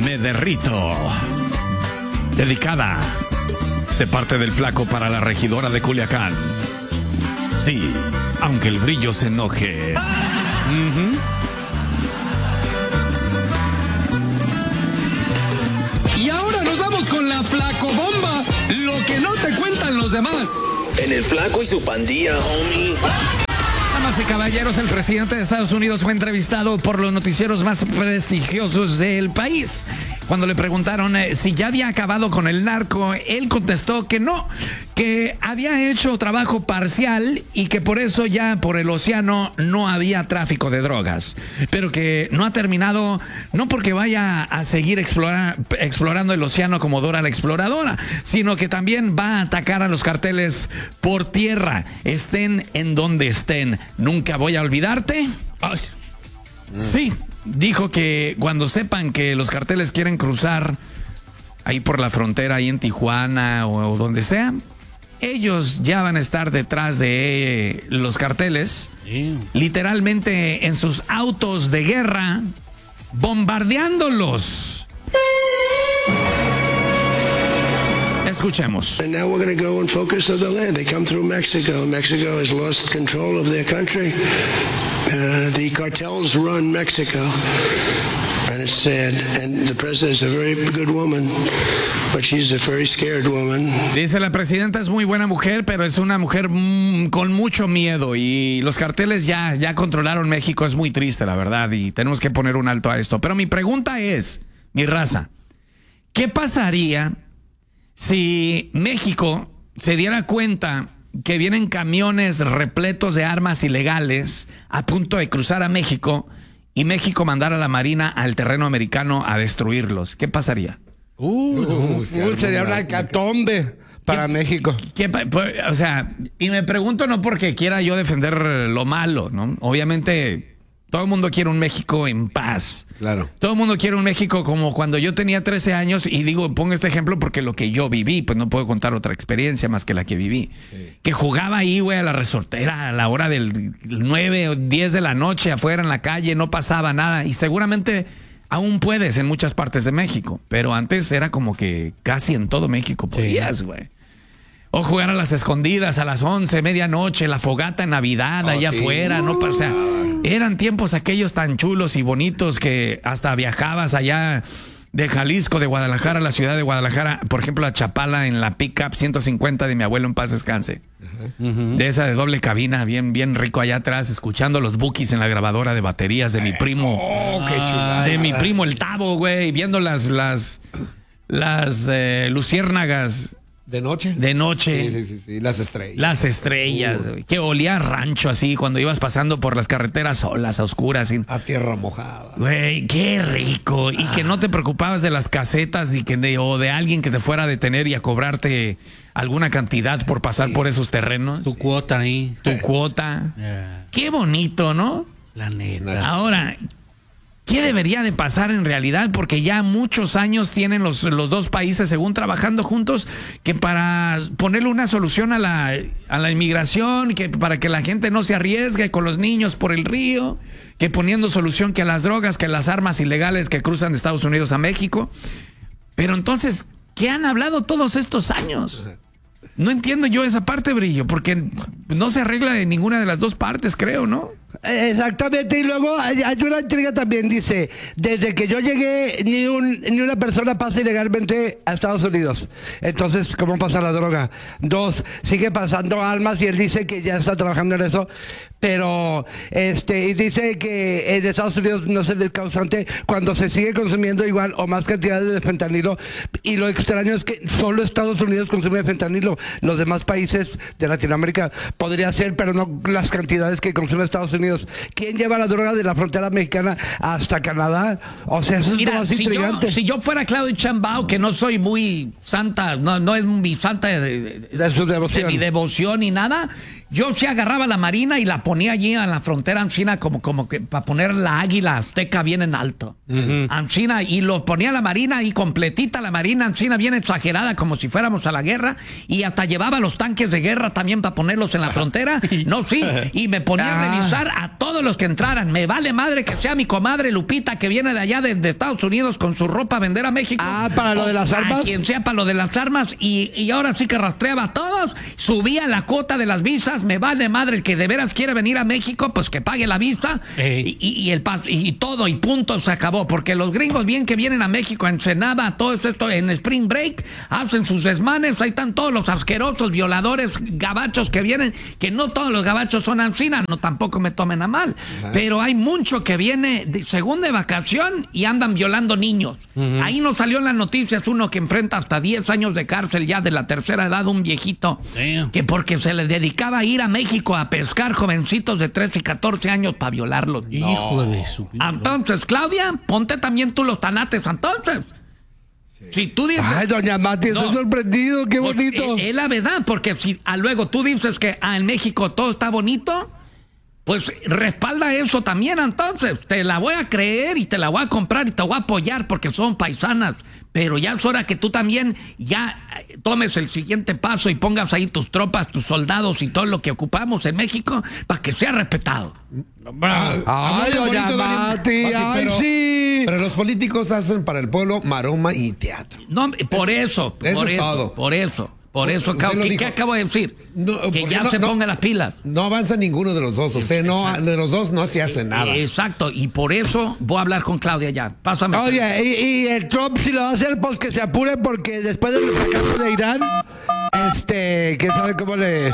Me derrito. Dedicada de parte del Flaco para la regidora de Culiacán. Sí, aunque el brillo se enoje. Y ahora nos vamos con la Flaco Bomba. Lo que no te cuentan los demás. En el Flaco y su pandilla, homie. Damas y caballeros, el presidente de Estados Unidos fue entrevistado por los noticieros más prestigiosos del país. Cuando le preguntaron si ya había acabado con el narco, él contestó que no, que había hecho trabajo parcial y que por eso ya por el océano no había tráfico de drogas. Pero que no ha terminado, no porque vaya a seguir explorando el océano como Dora la Exploradora, sino que también va a atacar a los carteles por tierra, estén en donde estén. Nunca voy a olvidarte. Ay. Sí, dijo que cuando sepan que los carteles quieren cruzar ahí por la frontera, ahí en Tijuana o donde sea, ellos ya van a estar detrás de los carteles, literalmente en sus autos de guerra, bombardeándolos. Escuchemos. And now we're going to go and focus on the land. They come through Mexico. Mexico has lost control of their country. The cartels run Mexico. And it's sad. And the president is a very good woman, but she's a very scared woman. Dice la presidenta es muy buena mujer, pero es una mujer con mucho miedo. Y los carteles ya controlaron México. Es muy triste, la verdad. Y tenemos que poner un alto a esto. Pero mi pregunta es, mi raza, ¿qué pasaría si México se diera cuenta que vienen camiones repletos de armas ilegales a punto de cruzar a México y México mandara a la Marina al terreno americano a destruirlos? ¿Qué pasaría? Sería una hecatombe para México. O sea, y me pregunto no porque quiera yo defender lo malo, ¿no? Obviamente todo el mundo quiere un México en paz. Claro. Todo el mundo quiere un México como cuando yo tenía 13 años y digo, pongo este ejemplo porque lo que yo viví, pues no puedo contar otra experiencia más que la que viví. Sí. Que jugaba ahí, güey, a la resortera a la hora del 9 o 10 de la noche afuera en la calle, no pasaba nada y seguramente aún puedes en muchas partes de México, pero antes era como que casi en todo México podías, güey. O jugar a las escondidas a las 11, medianoche, la fogata en Navidad, allá afuera, ¿no? O sea, eran tiempos aquellos tan chulos y bonitos que hasta viajabas allá de Jalisco, de Guadalajara, a la ciudad de Guadalajara, por ejemplo, a Chapala en la pick-up 150 de mi abuelo en paz descanse. De esa de doble cabina, bien rico allá atrás, escuchando los Bukis en la grabadora de baterías de mi primo. Qué chulada. De mi primo el Tavo, güey, viendo las luciérnagas. ¿De noche? De noche. Sí. Las estrellas. Las estrellas, güey. Que olía a rancho así cuando ibas pasando por las carreteras solas, a oscuras. A tierra mojada. Güey, qué rico. Y que no te preocupabas de las casetas o de alguien que te fuera a detener y a cobrarte alguna cantidad por pasar por esos terrenos. Tu cuota ahí. Tu cuota. Qué bonito, ¿no? La neta. Ahora, ¿qué debería de pasar en realidad? Porque ya muchos años tienen los dos países, según trabajando juntos, que para ponerle una solución a la inmigración, que para que la gente no se arriesgue con los niños por el río, que poniendo solución que a las drogas, que a las armas ilegales que cruzan de Estados Unidos a México. Pero entonces, ¿qué han hablado todos estos años? No entiendo yo esa parte, Brillo, porque no se arregla de ninguna de las dos partes, creo, ¿no? Exactamente, y luego hay una intriga también, dice, desde que yo llegué ni una persona pasa ilegalmente a Estados Unidos. Entonces, ¿cómo pasa la droga? 2, sigue pasando armas y él dice que ya está trabajando en eso, pero y dice que en Estados Unidos no es el causante cuando se sigue consumiendo igual o más cantidades de fentanilo, y lo extraño es que solo Estados Unidos consume fentanilo, los demás países de Latinoamérica podría ser, pero no las cantidades que consume Estados Unidos. ¿Quién lleva la droga de la frontera mexicana hasta Canadá? O sea, eso es lo más intrigante. Si yo fuera Claudio Chambao, que no soy muy santa, no es mi santa de su devoción, de mi devoción ni nada, Yo sí agarraba la marina y la ponía allí en la frontera ancina como que para poner la águila azteca bien en alto. Ancina, y lo ponía la marina ahí completita, la marina ancina bien exagerada como si fuéramos a la guerra, y hasta llevaba los tanques de guerra también para ponerlos en la frontera. No, sí, y me ponía a revisar a todos los que entraran. Me vale madre que sea mi comadre Lupita que viene de allá de Estados Unidos con su ropa a vender a México. ¿Para lo de las armas? A quien sea para lo de las armas, y ahora sí que rastreaba a todos, subía la cuota de las visas. Me vale madre, el que de veras quiere venir a México, pues que pague la visa y el paso y todo, y punto, se acabó. Porque los gringos bien que vienen a México, a Ensenada, todo esto en Spring Break, hacen sus desmanes, ahí están todos los asquerosos violadores gabachos que vienen, que no todos los gabachos son ancinas, no tampoco me tomen a mal, pero hay mucho que viene según de vacación y andan violando niños. Ahí nos salió en las noticias uno que enfrenta hasta 10 años de cárcel ya de la tercera edad, un viejito, que porque se le dedicaba a ir a México a pescar jovencitos de 13 y 14 años para violarlos. Hijo de su... Entonces, Claudia, ponte también tú los tanates, entonces. Si tú dices... Ay, doña Mati, estoy sorprendido, qué bonito. Es la verdad, porque si luego tú dices que en México todo está bonito, pues respalda eso también. Entonces, te la voy a creer y te la voy a comprar y te voy a apoyar porque son paisanas. Pero ya es hora que tú también ya tomes el siguiente paso y pongas ahí tus tropas, tus soldados y todo lo que ocupamos en México para que sea respetado. Ay, doña Mati, ay, sí. Pero los políticos hacen para el pueblo maroma y teatro. No, por eso. Eso es todo. Por eso, ¿qué acabo de decir? No, que ya se pongan las pilas. No avanza ninguno de los dos, o sea, no, de los dos no se hace nada. Exacto, y por eso voy a hablar con Claudia ya. Pásame. Oye, y el Trump si lo va a hacer, pues que se apure, porque después del fracaso de Irán, que sabe cómo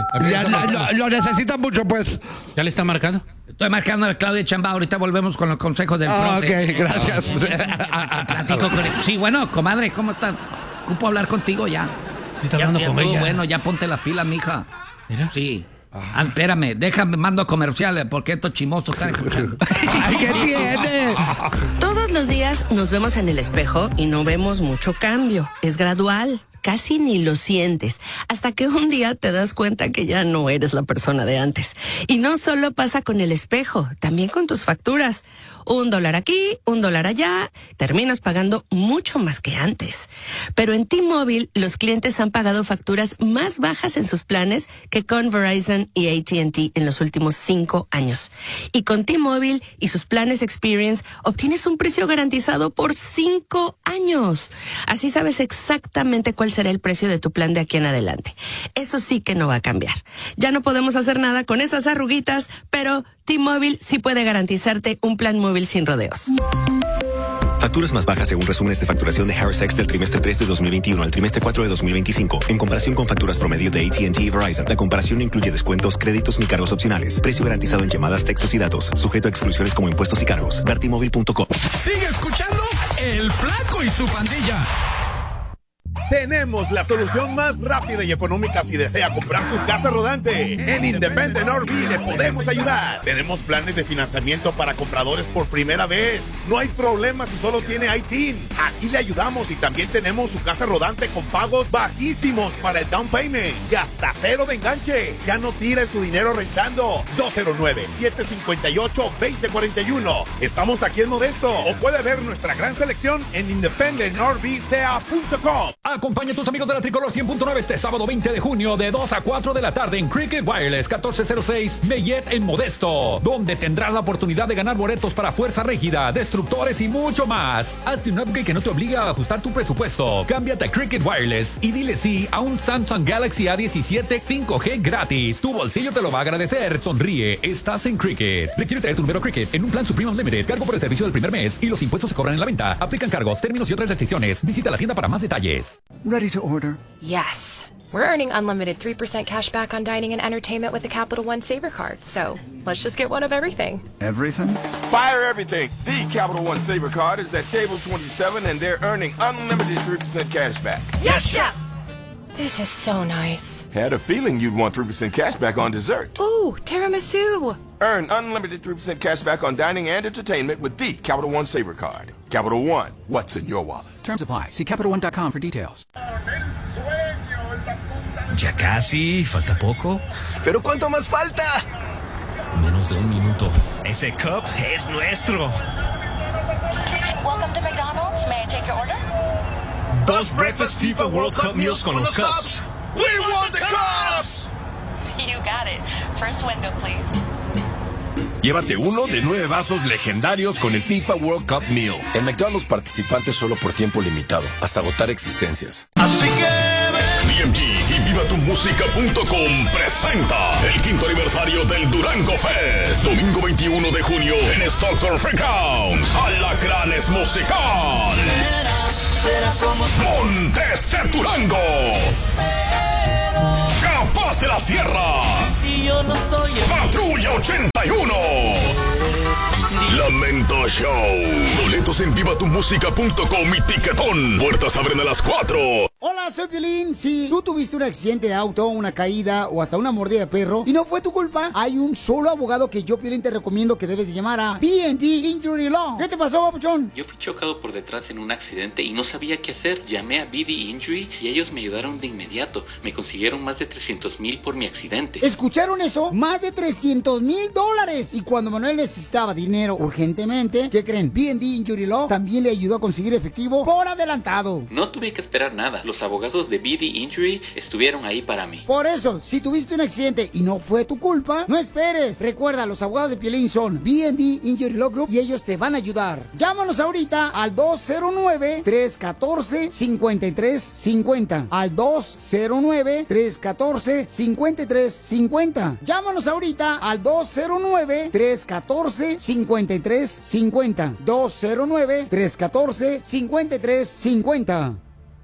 lo necesita mucho, pues. ¿Ya le está marcando? Estoy marcando a Claudia Chambá, ahorita volvemos con los consejos del profe. Ok, gracias. Platico con él. Sí, bueno, comadre, ¿cómo estás? Ocupo hablar contigo ya. ¿Sí está hablando con ella? Bueno, ya ponte las pilas, mija. ¿Mira? Sí. Espérame, déjame, mando comerciales porque estos chimosos están escuchando. Ay, ¿qué tiene? Todos los días nos vemos en el espejo y no vemos mucho cambio. Es gradual. Casi ni lo sientes, hasta que un día te das cuenta que ya no eres la persona de antes. Y no solo pasa con el espejo, también con tus facturas. $1 aquí, $1 allá, terminas pagando mucho más que antes. Pero en T-Mobile, los clientes han pagado facturas más bajas en sus planes que con Verizon y AT&T en los últimos 5 años. Y con T-Mobile y sus planes Experience, obtienes un precio garantizado por 5 años. Así sabes exactamente cuál será el precio de tu plan de aquí en adelante. Eso sí que no va a cambiar. Ya no podemos hacer nada con esas arruguitas, pero T-Mobile sí puede garantizarte un plan móvil sin rodeos. Facturas más bajas según resúmenes de facturación de Harris X del trimestre 3 de 2021 al trimestre 4 de 2025. En comparación con facturas promedio de AT&T y Verizon, la comparación no incluye descuentos, créditos ni cargos opcionales. Precio garantizado en llamadas, textos y datos. Sujeto a exclusiones como impuestos y cargos. Vertimóvil.com. Sigue escuchando El Flaco y su pandilla. Tenemos la solución más rápida y económica si desea comprar su casa rodante. En Independent RV le podemos ayudar. Tenemos planes de financiamiento para compradores por primera vez. No hay problema si solo tiene ITIN. Aquí le ayudamos y también tenemos su casa rodante con pagos bajísimos para el down payment y hasta 0 de enganche. Ya no tire su dinero rentando. 209-758-2041. Estamos aquí en Modesto o puede ver nuestra gran selección en independentrvca.com. Acompaña a tus amigos de la Tricolor 100.9 este sábado 20 de junio de 2 a 4 de la tarde en Cricket Wireless 1406 Mellet en Modesto, donde tendrás la oportunidad de ganar boletos para Fuerza Régida, Destructores y mucho más. Hazte un upgrade que no te obliga a ajustar tu presupuesto. Cámbiate a Cricket Wireless y dile sí a un Samsung Galaxy A17 5G gratis. Tu bolsillo te lo va a agradecer. Sonríe, estás en Cricket. Requiere traer tu número Cricket en un plan Supreme Unlimited. Cargo por el servicio del primer mes y los impuestos se cobran en la venta. Aplican cargos, términos y otras restricciones. Visita la tienda para más detalles. Ready to order? Yes. We're earning unlimited 3% cash back on dining and entertainment with the Capital One Saver Card, so let's just get one of everything. Everything? Fire everything. The Capital One Saver Card is at table 27 and they're earning unlimited 3% cash back. Yes, Chef! This is so nice. Had a feeling you'd want 3% cash back on dessert. Ooh, tiramisu. Earn unlimited 3% cash back on dining and entertainment with the Capital One Saver Card. Capital One, what's in your wallet? Terms apply. See CapitalOne.com for details. Ya casi, falta poco. ¿Pero cuánto más falta? Menos de un minuto. Ese cup es nuestro. Welcome to McDonald's. May I take your order? Dos Breakfast FIFA World Cup Meals con los Cups. We want the Cups! You got it. First window, please. Llévate uno de 9 vasos legendarios con el FIFA World Cup Meal. En McDonald's participantes solo por tiempo limitado, hasta agotar existencias. Así que BMG y VivaTuMusica.com presenta el 5º aniversario del Durango Fest. Domingo 21 de junio en Stockton Fairgrounds. Alacranes Musical. Montes de Durango. Capaz de la Sierra. Patrulla 81. Lamento Show. Boletos en VivaTuMusica.com y Tiquetón. Puertas abren a las 4. Hola, soy Piolín. Si tú tuviste un accidente de auto, una caída o hasta una mordida de perro y no fue tu culpa, hay un solo abogado que yo, Piolín, te recomiendo que debes de llamar a B&D Injury Law. ¿Qué te pasó, papuchón? Yo fui chocado por detrás en un accidente y no sabía qué hacer. Llamé a B&D Injury y ellos me ayudaron de inmediato. Me consiguieron más de $300,000 por mi accidente. ¿Escucharon eso? Más de $300,000. Y cuando Manuel necesitaba dinero urgentemente, ¿qué creen? B&D Injury Law también le ayudó a conseguir efectivo por adelantado. No tuve que esperar nada. Los abogados de B&D Injury estuvieron ahí para mí. Por eso, si tuviste un accidente y no fue tu culpa, no esperes. Recuerda, los abogados de Piolín son B&D Injury Law Group y ellos te van a ayudar. Llámanos ahorita al 209-314-5350. Al 209-314-5350. Llámanos ahorita al 209-314-5350. 209-314-5350.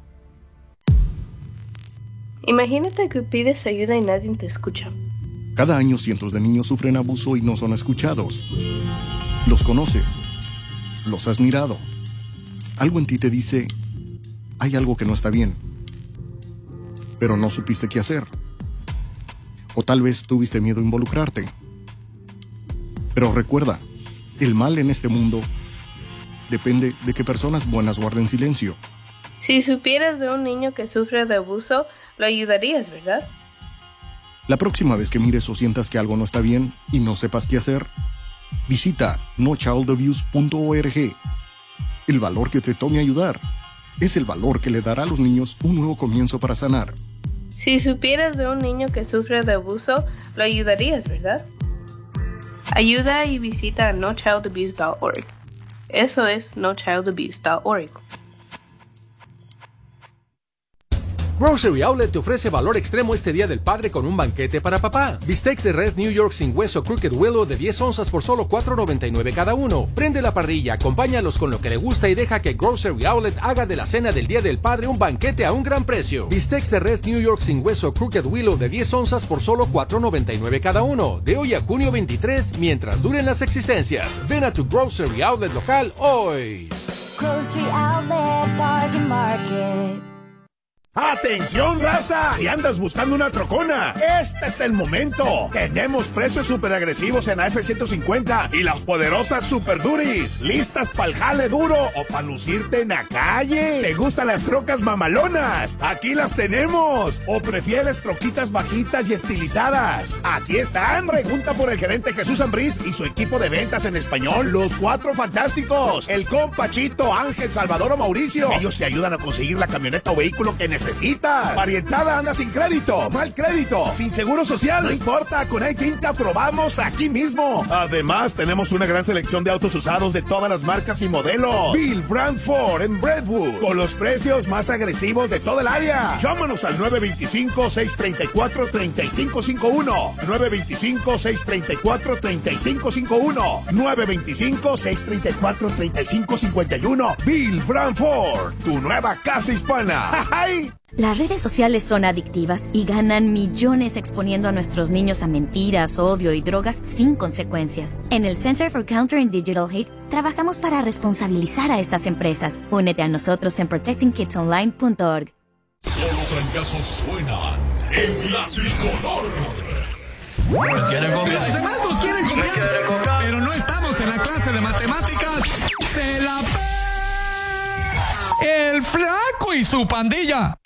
Imagínate que pides ayuda y nadie te escucha. Cada año cientos de niños sufren abuso y no son escuchados. Los conoces. Los has mirado. Algo en ti te dice, hay algo que no está bien. Pero no supiste qué hacer. O tal vez tuviste miedo a involucrarte. Pero recuerda, el mal en este mundo depende de que personas buenas guarden silencio. Si supieras de un niño que sufre de abuso, lo ayudarías, ¿verdad? La próxima vez que mires o sientas que algo no está bien y no sepas qué hacer, visita nochildabuse.org. El valor que te tome ayudar es el valor que le dará a los niños un nuevo comienzo para sanar. Si supieras de un niño que sufre de abuso, lo ayudarías, ¿verdad? Ayuda y visita nochildabuse.org. Eso es nochildabuse.org. Grocery Outlet te ofrece valor extremo este Día del Padre con un banquete para papá. Bistecs de res New York sin hueso Crooked Willow de 10 onzas por solo $4.99 cada uno. Prende la parrilla, acompáñalos con lo que le gusta y deja que Grocery Outlet haga de la cena del Día del Padre un banquete a un gran precio. Bistecs de res New York sin hueso Crooked Willow de 10 onzas por solo $4.99 cada uno. De hoy a junio 23, mientras duren las existencias. Ven a tu Grocery Outlet local hoy. Grocery Outlet Bargain Market. ¡Atención, raza! Si andas buscando una trocona, este es el momento. Tenemos precios súper agresivos en la F-150 y las poderosas Super Duris. ¿Listas para el jale duro o para lucirte en la calle? ¿Te gustan las trocas mamalonas? Aquí las tenemos. ¿O prefieres troquitas bajitas y estilizadas? Aquí están. Pregunta por el gerente Jesús Ambriz y su equipo de ventas en español, los 4 fantásticos. El compa Chito, Ángel, Salvador o Mauricio. Ellos te ayudan a conseguir la camioneta o vehículo que necesitas. Parientada anda sin crédito, mal crédito, sin seguro social, no importa, con iTint te aprobamos aquí mismo. Además, tenemos una gran selección de autos usados de todas las marcas y modelos. Bill Brand Ford en Brentwood, con los precios más agresivos de todo el área. Llámanos al 925-634-3551. 925-634-3551. 925-634-3551. Bill Brand Ford, tu nueva casa hispana. ¡Ay! Las redes sociales son adictivas y ganan millones exponiendo a nuestros niños a mentiras, odio y drogas sin consecuencias. En el Center for Countering Digital Hate trabajamos para responsabilizar a estas empresas. Únete a nosotros en protectingkidsonline.org. Solo trancazos suenan en la tricolor. Los demás nos quieren copiar, pero no estamos en la clase de matemáticas. ¡Se la el Flaco y su pandilla!